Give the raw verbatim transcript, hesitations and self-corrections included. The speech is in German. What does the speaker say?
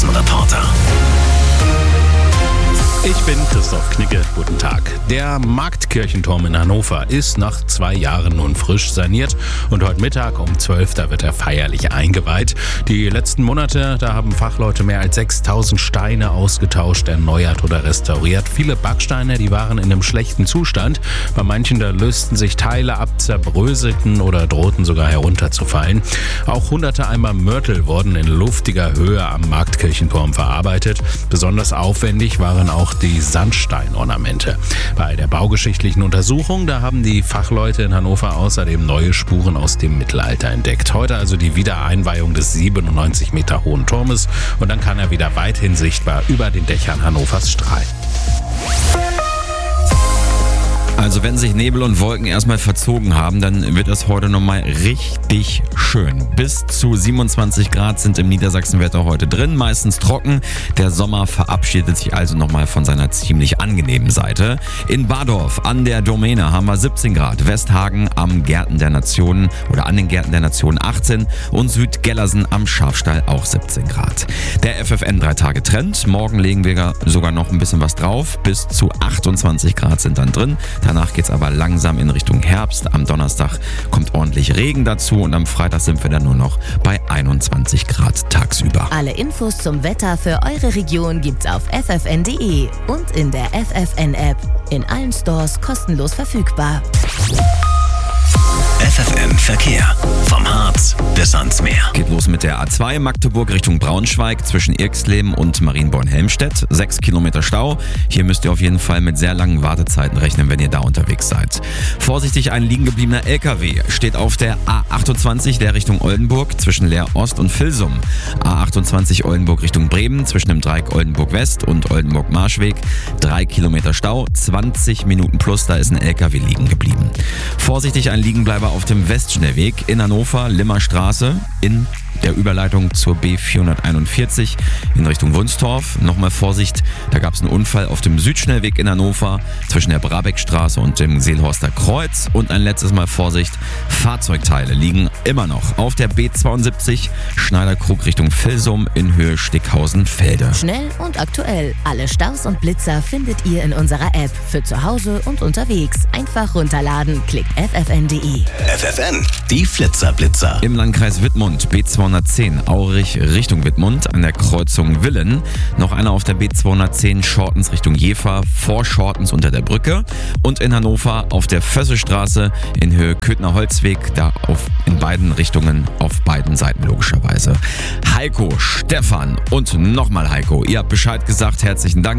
Straßenreporter. Ich bin Christoph Knicke, guten Tag. Der Marktkirchenturm in Hannover ist nach zwei Jahren nun frisch saniert und heute Mittag um zwölf, da wird er feierlich eingeweiht. Die letzten Monate, da haben Fachleute mehr als sechstausend Steine ausgetauscht, erneuert oder restauriert. Viele Backsteine, die waren in einem schlechten Zustand. Bei manchen, da lösten sich Teile ab, zerbröselten oder drohten sogar herunterzufallen. Auch hunderte Eimer Mörtel wurden in luftiger Höhe am Marktkirchenturm verarbeitet. Besonders aufwendig waren auch die Sandsteinornamente. Bei der baugeschichtlichen Untersuchung, da haben die Fachleute in Hannover außerdem neue Spuren aus dem Mittelalter entdeckt. Heute also die Wiedereinweihung des siebenundneunzig Meter hohen Turmes und dann kann er wieder weithin sichtbar über den Dächern Hannovers strahlen. Also wenn sich Nebel und Wolken erstmal verzogen haben, dann wird es heute nochmal richtig schön. Bis zu siebenundzwanzig Grad sind im Niedersachsenwetter heute drin, meistens trocken. Der Sommer verabschiedet sich also nochmal von seiner ziemlich angenehmen Seite. In Bardorf an der Domäne haben wir siebzehn Grad, Westhagen am Gärten der Nationen oder an den Gärten der Nationen achtzehn und Südgellersen am Schafstall auch siebzehn Grad. Der F F N drei Tage Trend, morgen legen wir sogar noch ein bisschen was drauf, bis zu achtundzwanzig Grad sind dann drin. Danach geht es aber langsam in Richtung Herbst. Am Donnerstag kommt ordentlich Regen dazu und am Freitag sind wir dann nur noch bei einundzwanzig Grad tagsüber. Alle Infos zum Wetter für eure Region gibt's auf f f n punkt d e und in der F F N-App. In allen Stores kostenlos verfügbar. F F N Verkehr. Vom Harz bis ans Meer. Geht los mit der A zwei Magdeburg Richtung Braunschweig zwischen Irxleben und Marienborn-Helmstedt. Sechs Kilometer Stau. Hier müsst ihr auf jeden Fall mit sehr langen Wartezeiten rechnen, wenn ihr da unterwegs seid. Vorsichtig, ein liegen gebliebener L K W steht auf der A achtundzwanzig der Richtung Oldenburg zwischen Leer Ost und Vilsum. A achtundzwanzig Oldenburg Richtung Bremen zwischen dem Dreieck Oldenburg West und Oldenburg Marschweg. Drei Kilometer Stau, zwanzig Minuten plus, da ist ein L K W liegen geblieben. Vorsichtig, ein Liegenbleiber auf dem Westschnellweg in Hannover, Limmer Straße, in der Überleitung zur B vierhunderteinundvierzig in Richtung Wunstorf. Nochmal Vorsicht, da gab es einen Unfall auf dem Südschnellweg in Hannover zwischen der Brabeckstraße und dem Seelhorster Kreuz. Und ein letztes Mal Vorsicht, Fahrzeugteile liegen immer noch auf der B zweiundsiebzig Schneiderkrug Richtung Vilsum in Höhe Stickhausen-Felde. Schnell und aktuell. Alle Staus und Blitzer findet ihr in unserer App. Für zu Hause und unterwegs. Einfach runterladen. Klickt f f n punkt d e. F F N, die Flitzer-Blitzer. Im Landkreis Wittmund, B zweihundertzehn Aurich Richtung Wittmund an der Kreuzung Willen. Noch einer auf der B zweihundertzehn Schortens Richtung Jever vor Schortens unter der Brücke. Und in Hannover auf der Fössestraße in Höhe Köthner Holzweg, da auf, in beiden Richtungen auf beiden Seiten logischerweise. Heiko, Stefan und nochmal Heiko. Ihr habt Bescheid gesagt, herzlichen Dank.